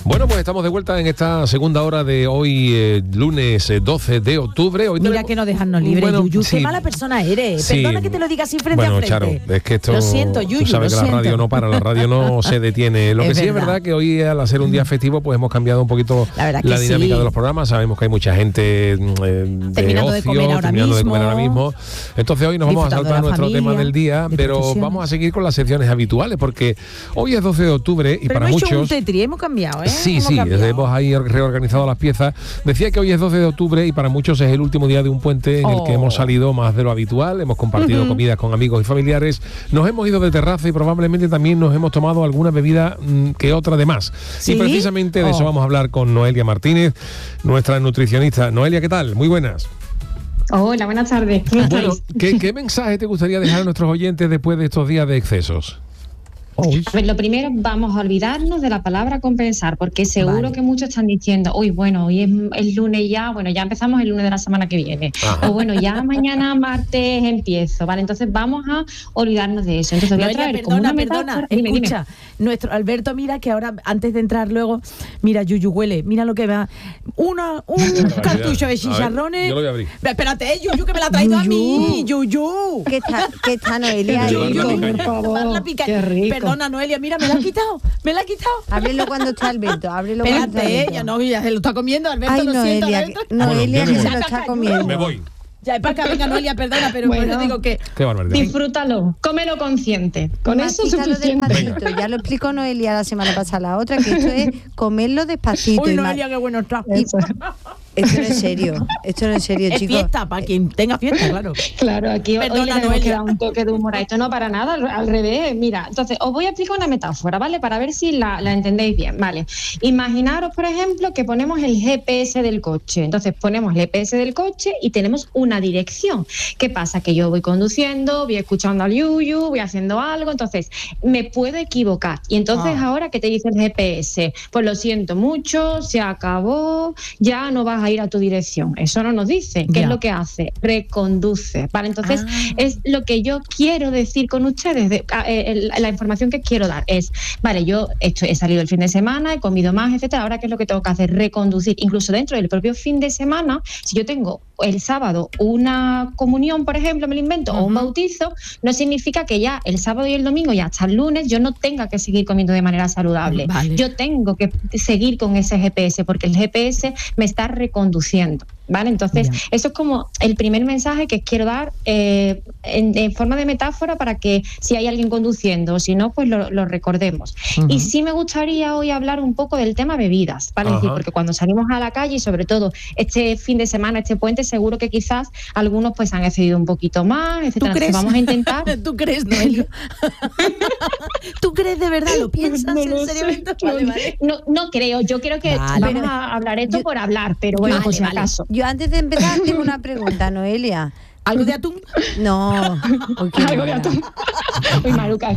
Bueno, pues estamos de vuelta en esta segunda hora de hoy, lunes 12 de octubre. Hoy Mira que no dejarnos libres, bueno, Yuyu, sí. Qué mala persona eres. Sí. Perdona que te lo diga así frente a frente. Charo, es que esto... Lo siento, Yuyu, tú sabes lo que la siento. radio no para, la radio no se detiene. Lo que sí es verdad que hoy, al ser un día festivo, pues hemos cambiado un poquito la dinámica de los programas. Sabemos que hay mucha gente de terminando ocio, terminando de comer ahora mismo. Entonces hoy nos vamos a saltar nuestro tema del día, pero vamos a seguir con las secciones habituales, porque hoy es 12 de octubre y pero para hemos muchos... hecho un tetri, hemos cambiado, ¿eh? Sí, hemos sí, cambiado. hemos ahí reorganizado las piezas. Decía que hoy es 12 de octubre y para muchos es el último día de un puente en el que hemos salido más de lo habitual, hemos compartido comidas con amigos y familiares, nos hemos ido de terraza y probablemente también nos hemos tomado alguna bebida que otra de más. ¿Sí? Y precisamente de eso vamos a hablar con Noelia Martínez, nuestra nutricionista. Noelia, ¿qué tal? Muy buenas. Hola, buenas tardes. ¿Cómo estáis? ¿Qué mensaje te gustaría dejar a nuestros oyentes después de estos días de excesos? A ver, lo primero, vamos a olvidarnos de la palabra compensar, porque seguro que muchos están diciendo, uy, bueno, hoy es el lunes ya, bueno, ya empezamos el lunes de la semana que viene. Ajá. O bueno, ya mañana martes empiezo, ¿vale? Entonces vamos a olvidarnos de eso. Entonces voy a traer como una metáfora. Escucha, nuestro Alberto, mira que ahora, antes de entrar luego, mira, Yuyu, huele, mira lo que va. Un cartucho de chicharrones. Yo lo voy a abrir. Espérate, Yuyu, que me la ha traído a mí, Yuyu. ¿Qué está Noelia? Yuyu, por qué rico. Perdona, Noelia, mira, me la ha quitado. Ábrelo cuando está Alberto, ábrelo. Espérate, ya no, ya se lo está comiendo, Alberto. Ay, Noelia, Noelia que se lo está comiendo. Me voy. Ya, es para acá, venga, Noelia, perdona, pero bueno, digo que... Qué barbaridad. Disfrútalo, cómelo consciente. Con eso es suficiente. Despacito. Ya lo explicó Noelia la semana pasada, la otra, que esto es comerlo despacito. Uy, Noelia, qué bueno está. Esto no es serio, es chicos. Fiesta, para quien tenga fiesta, claro. Claro, aquí hoy le tenemos que dar un toque de humor a esto, no para nada, al revés. Mira, entonces os voy a explicar una metáfora, ¿vale? Para ver si la entendéis bien, ¿vale? Imaginaros, por ejemplo, que ponemos el GPS del coche. Entonces ponemos el GPS del coche y tenemos una dirección. ¿Qué pasa? Que yo voy conduciendo, voy escuchando al Yuyu, voy haciendo algo, entonces me puedo equivocar. Y entonces ahora, ¿qué te dice el GPS? Pues lo siento mucho, se acabó, ya no vas a ir a tu dirección. Eso no nos dice. ¿Qué es lo que hace? Reconduce. Vale, entonces es lo que yo quiero decir con ustedes. La información que quiero dar es, vale, yo he salido el fin de semana, he comido más, etcétera. Ahora, ¿qué es lo que tengo que hacer? Reconducir. Incluso dentro del propio fin de semana, si yo tengo el sábado una comunión, por ejemplo, me lo invento, o un bautizo, no significa que ya el sábado y el domingo y hasta el lunes yo no tenga que seguir comiendo de manera saludable. Vale. Yo tengo que seguir con ese GPS porque el GPS me está reconduciendo. ¿Vale? Entonces, eso es como el primer mensaje que quiero dar en forma de metáfora para que si hay alguien conduciendo o si no, pues lo recordemos. Y sí me gustaría hoy hablar un poco del tema bebidas, ¿vale? Es decir, porque cuando salimos a la calle y sobre todo este fin de semana, este puente, seguro que quizás algunos pues han excedido un poquito más, etcétera. ¿Tú crees? Vamos a intentar... ¿Tú crees, Noelia? ¿Tú crees de verdad? ¿Lo piensas en serio? Vale. No creo, yo creo que vamos a hablar esto por hablar, pero bueno, por si acaso. Yo antes de empezar tengo una pregunta, Noelia. ¿Algo de atún? No. Algo de atún. Uy, Maruca.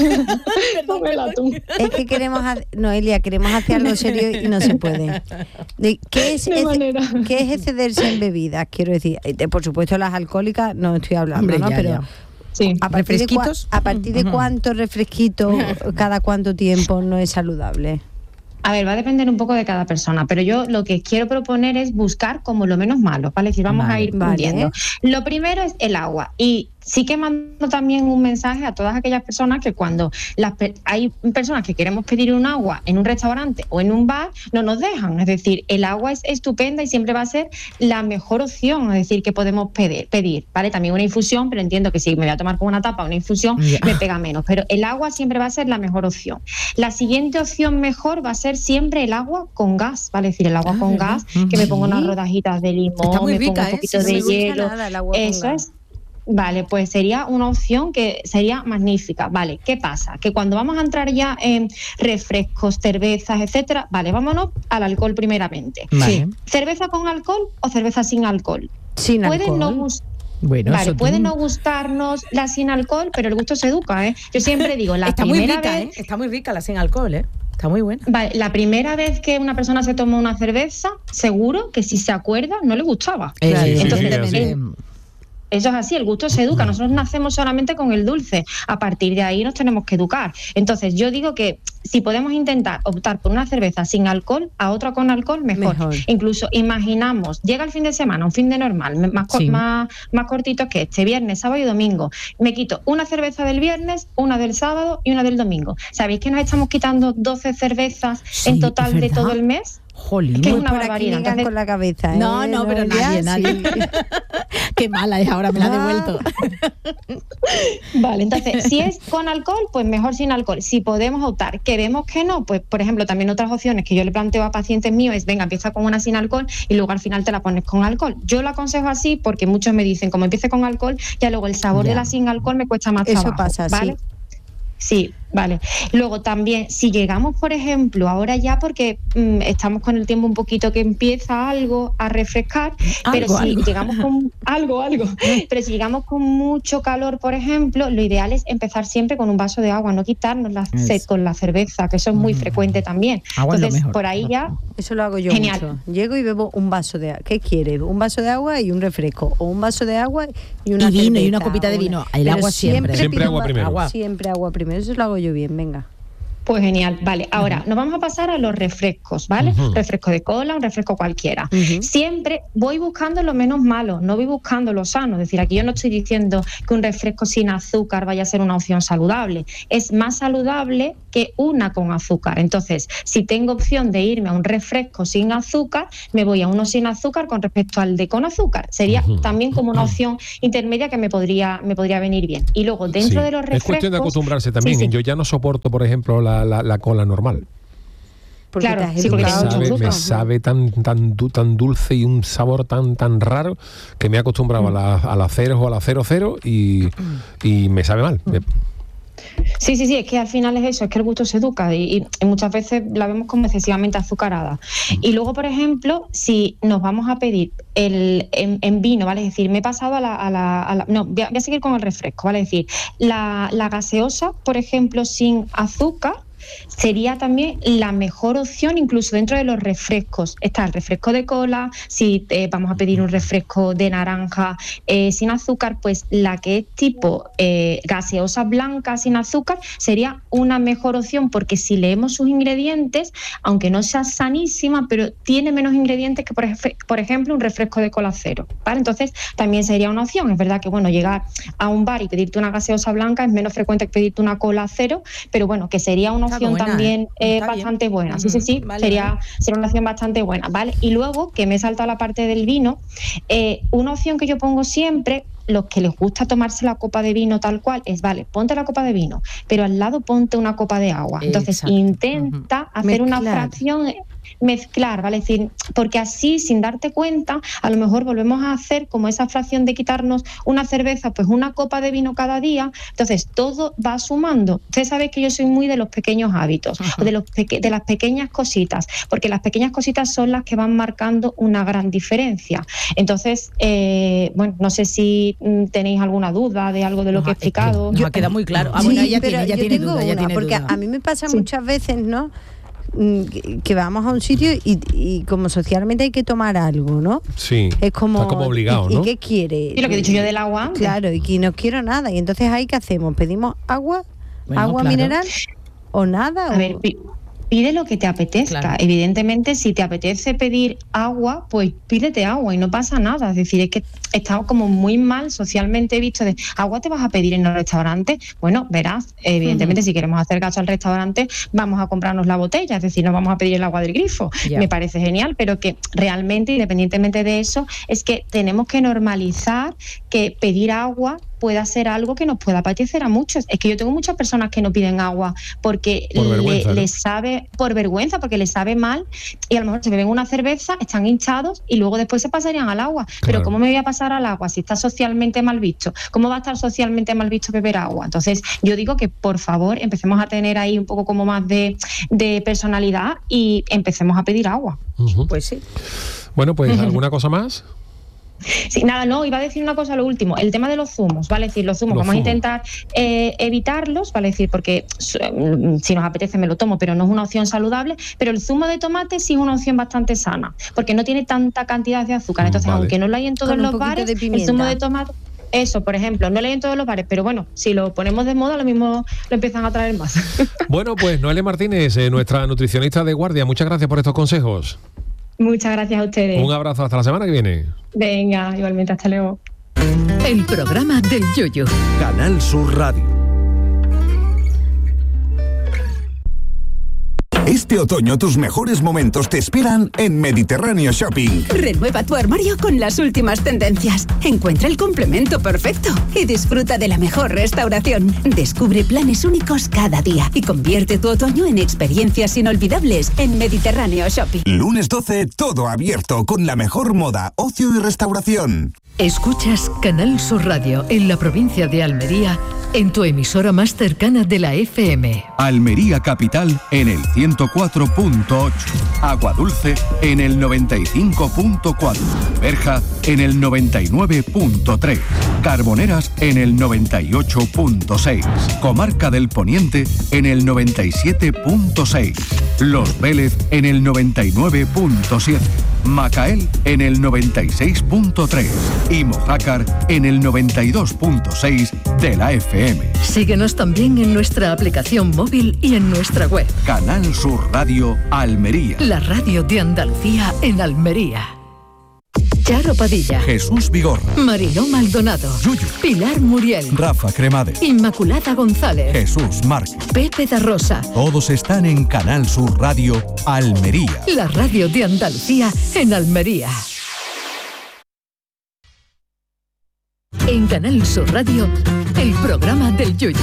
El atún. Es que Noelia, queremos hacer algo serio y no se puede. ¿Qué es excederse en bebidas? Quiero decir, por supuesto las alcohólicas no estoy hablando, hombre, ¿no? Ya. Sí. ¿A partir de cuánto refresquito, cada cuánto tiempo no es saludable? A ver, va a depender un poco de cada persona, pero yo lo que quiero proponer es buscar como lo menos malo, ¿vale? Es decir, vamos a ir viendo. Lo primero es el agua y sí que mando también un mensaje a todas aquellas personas que cuando hay personas que queremos pedir un agua en un restaurante o en un bar, no nos dejan. Es decir, el agua es estupenda y siempre va a ser la mejor opción, es decir, que podemos pedir, ¿vale? También una infusión, pero entiendo que si me voy a tomar con una tapa una infusión, me pega menos. Pero el agua siempre va a ser la mejor opción. La siguiente opción mejor va a ser siempre el agua con gas, ¿vale? Es decir, el agua con gas, que me pongo unas rodajitas de limón, me pongo un poquito de hielo. Eso es. Vale, pues sería una opción que sería magnífica. Vale, ¿qué pasa? Que cuando vamos a entrar ya en refrescos, cervezas, etcétera, vale, vámonos al alcohol primeramente. Vale. ¿Cerveza con alcohol o cerveza sin alcohol? Sin alcohol. Puede no gustarnos la sin alcohol, pero el gusto se educa, ¿eh? Yo siempre digo, está muy rica la sin alcohol, ¿eh? Está muy buena. Vale, la primera vez que una persona se tomó una cerveza, seguro que si se acuerda no le gustaba. Entonces, eso es así, el gusto se educa. Nosotros nacemos solamente con el dulce, a partir de ahí nos tenemos que educar. Entonces yo digo que si podemos intentar optar por una cerveza sin alcohol a otra con alcohol, mejor. Incluso imaginamos, llega el fin de semana, un fin de normal, más cortito que este, viernes, sábado y domingo. Me quito una cerveza del viernes, una del sábado y una del domingo. ¿Sabéis que nos estamos quitando 12 cervezas en total de todo el mes? Jolín, que es una barbaridad. Entonces, con la cabeza, ¿eh? No, pero nadie. Qué mala es, ahora me la ha devuelto. Vale, entonces, si es con alcohol, pues mejor sin alcohol. Si podemos optar, que vemos que no, pues por ejemplo, también otras opciones que yo le planteo a pacientes míos es, venga, empieza con una sin alcohol y luego al final te la pones con alcohol. Yo lo aconsejo así porque muchos me dicen, como empiece con alcohol, ya luego el sabor de la sin alcohol me cuesta más trabajo. Eso pasa, ¿vale? Sí, vale. Luego también, si llegamos, por ejemplo, ahora ya porque estamos con el tiempo un poquito que empieza algo a refrescar, pero si llegamos con pero si llegamos con mucho calor, por ejemplo, lo ideal es empezar siempre con un vaso de agua, no quitarnos la sed con la cerveza, que eso es muy frecuente también. Entonces, por ahí ya... Eso lo hago yo genial. mucho. Llego y bebo un vaso de agua. ¿Qué quieres? Un vaso de agua y un refresco. O un vaso de agua y una vino cerveza, y una copita de vino. El agua siempre. Siempre agua primero. Siempre agua primero. Eso lo hago yo bien, venga. Pues genial, vale. Ahora nos vamos a pasar a los refrescos, ¿vale? Refresco de cola, un refresco cualquiera. Siempre voy buscando lo menos malo, no voy buscando lo sano. Es decir, aquí yo no estoy diciendo que un refresco sin azúcar vaya a ser una opción saludable. Es más saludable que una con azúcar. Entonces, si tengo opción de irme a un refresco sin azúcar, me voy a uno sin azúcar con respecto al de con azúcar. Sería también como una opción intermedia que me podría venir bien. Y luego, dentro de los refrescos... Es cuestión de acostumbrarse también. Yo ya no soporto, por ejemplo, la cola normal. Porque claro, me sabe tan dulce y un sabor tan raro que me he acostumbrado a la 0 o a la 00 y me sabe mal. Sí, es que al final es eso, es que el gusto se educa y muchas veces la vemos como excesivamente azucarada. Y luego, por ejemplo, si nos vamos a pedir en vino, ¿vale? Es decir, me he pasado voy a seguir con el refresco, ¿vale? Es decir, la gaseosa, por ejemplo, sin azúcar, sería también la mejor opción incluso dentro de los refrescos. Está el refresco de cola, si vamos a pedir un refresco de naranja sin azúcar, pues la que es tipo gaseosa blanca sin azúcar sería una mejor opción, porque si leemos sus ingredientes, aunque no sea sanísima, pero tiene menos ingredientes que por ejemplo un refresco de cola cero, ¿vale? Entonces también sería una opción. Es verdad que llegar a un bar y pedirte una gaseosa blanca es menos frecuente que pedirte una cola cero, pero bueno, que sería una opción buena, también bastante buena. Sí, vale, sería una opción bastante buena, ¿vale? Y luego, que me he saltado la parte del vino, una opción que yo pongo siempre, los que les gusta tomarse la copa de vino tal cual, es, vale, ponte la copa de vino, pero al lado ponte una copa de agua. Entonces, intenta hacer una fracción... mezclar, ¿vale? Es decir, porque así, sin darte cuenta, a lo mejor volvemos a hacer como esa fracción de quitarnos una cerveza, pues una copa de vino cada día. Entonces, todo va sumando. Ustedes saben que yo soy muy de los pequeños hábitos, o de las pequeñas cositas, porque las pequeñas cositas son las que van marcando una gran diferencia. Entonces, no sé si tenéis alguna duda de algo de lo que he explicado. Nos ha quedado muy claro. Ya tiene duda, porque a mí me pasa muchas veces, ¿no?, que vamos a un sitio y como socialmente hay que tomar algo, ¿no? Sí. Es como, está como obligado, ¿no? ¿Y qué quiere? Y lo que he dicho yo del agua. Claro, y que no quiero nada. Y entonces ahí, ¿qué hacemos? ¿Pedimos agua mineral o nada? A ver, pide lo que te apetezca. Claro. Evidentemente, si te apetece pedir agua, pues pídete agua y no pasa nada. Es decir, es que está como muy mal socialmente visto de agua te vas a pedir en el restaurante. Bueno, verás, evidentemente si queremos hacer caso al restaurante, vamos a comprarnos la botella, es decir, no vamos a pedir el agua del grifo. Yeah. Me parece genial, pero que realmente, independientemente de eso, es que tenemos que normalizar que pedir agua pueda ser algo que nos pueda apetecer a muchos. Es que yo tengo muchas personas que no piden agua porque les sabe, por vergüenza, porque les sabe mal, y a lo mejor se beben una cerveza, están hinchados y luego después se pasarían al agua. Claro. Pero ¿cómo me voy a pasar al agua si está socialmente mal visto? ¿Cómo va a estar socialmente mal visto beber agua? Entonces yo digo que por favor empecemos a tener ahí un poco como más de personalidad y empecemos a pedir agua. Pues sí. Bueno, pues ¿alguna cosa más? Sí, nada, no, iba a decir una cosa, lo último, el tema de los zumos, ¿vale? Es decir, los zumos, vamos a intentar evitarlos, ¿vale? Es decir, porque si nos apetece me lo tomo, pero no es una opción saludable, pero el zumo de tomate sí es una opción bastante sana, porque no tiene tanta cantidad de azúcar, entonces aunque no lo hay en todos los bares, el zumo de tomate... eso, por ejemplo, no leen todos los bares, pero bueno, si lo ponemos de moda, lo mismo lo empiezan a traer más. Bueno, pues Noelia Martínez, nuestra nutricionista de guardia, muchas gracias por estos consejos. Muchas gracias a ustedes. Un abrazo, hasta la semana que viene. Venga, igualmente, hasta luego. El programa del Yoyo. Canal Sur Radio. Este otoño tus mejores momentos te esperan en Mediterráneo Shopping. Renueva tu armario con las últimas tendencias. Encuentra el complemento perfecto y disfruta de la mejor restauración. Descubre planes únicos cada día y convierte tu otoño en experiencias inolvidables en Mediterráneo Shopping. Lunes 12, todo abierto con la mejor moda, ocio y restauración. Escuchas Canal Sur Radio en la provincia de Almería, en tu emisora más cercana de la FM. Almería Capital en el 104.8, Aguadulce en el 95.4, Berja en el 99.3, Carboneras en el 98.6, Comarca del Poniente en el 97.6, Los Vélez en el 99.7, Macael en el 96.3 y Mojácar en el 92.6 de la FM. Síguenos también en nuestra aplicación móvil y en nuestra web. Canal Sur Radio Almería. La radio de Andalucía en Almería. Charo Padilla, Jesús Vigor, Mariló Maldonado, Yuyu, Pilar Muriel, Rafa Cremades, Inmaculada González, Jesús Márquez. Pepe da Rosa. Todos están en Canal Sur Radio Almería. La radio de Andalucía en Almería. En Canal Sur Radio, el programa del Yoyo.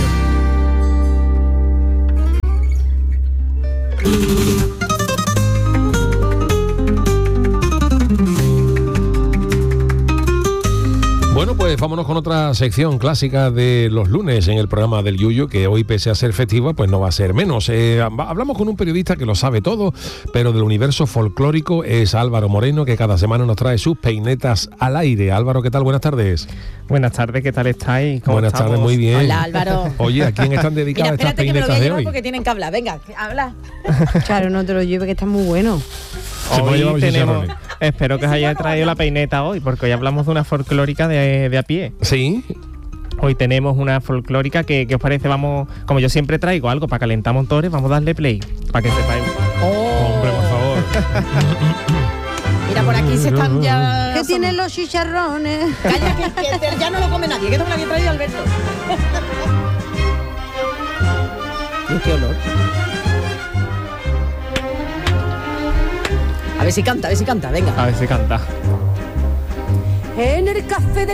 Bueno, pues vámonos con otra sección clásica de los lunes en el programa del Yuyo, que hoy, pese a ser festiva, pues no va a ser menos. Hablamos con un periodista que lo sabe todo, pero del universo folclórico, es Álvaro Moreno, que cada semana nos trae sus peinetas al aire. Álvaro, ¿qué tal? Buenas tardes. Buenas tardes, ¿qué tal estáis? Buenas tardes, muy bien. Hola, Álvaro. Oye, ¿a quién están dedicadas estas peinetas de hoy? Porque tienen que hablar. Venga, habla. Claro, no te lo lleve, que está muy bueno. Hoy tenemos, espero que os haya traído la peineta hoy, porque hoy hablamos de una folclórica de a pie. Sí. Hoy tenemos una folclórica que os parece, vamos, como yo siempre traigo algo para calentar motores, vamos a darle play, para que sepáis. Hombre, por favor. Mira, por aquí se están ya... ¿Qué tienen los chicharrones? Calla, que ya no lo come nadie, que esto me lo había traído Alberto. ¡Qué olor! A ver si canta, venga. A ver si canta. En el café de